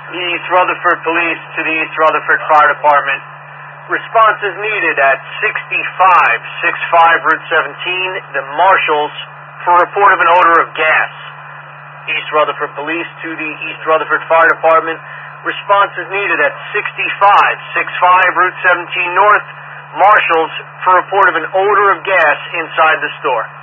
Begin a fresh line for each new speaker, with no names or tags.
East Rutherford Police to the East Rutherford Fire Department. Response is needed at 6565 Route 17, the Marshals, for report of an odor of gas. East Rutherford Police to the East Rutherford Fire Department. Response is needed at 6565 Route 17 North, Marshals, for report of an odor of gas inside the store.